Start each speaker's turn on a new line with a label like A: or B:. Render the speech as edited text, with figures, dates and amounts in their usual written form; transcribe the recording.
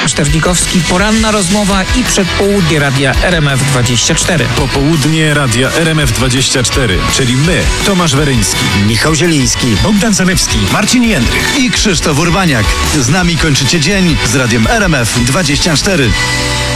A: Łukasz Terlikowski, poranna rozmowa i przedpołudnie radia RMF24.
B: Popołudnie radia RMF24, czyli my, Tomasz Weryński,
C: Michał Zieliński,
D: Bogdan Zalewski,
E: Marcin Jędrych
C: i Krzysztof Urbaniak. Z nami kończycie dzień z radiem RMF24.